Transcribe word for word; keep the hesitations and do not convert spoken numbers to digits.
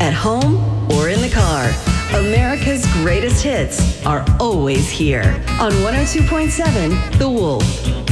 at home or in the car. America's greatest hits are always here on one oh two point seven The Wolf.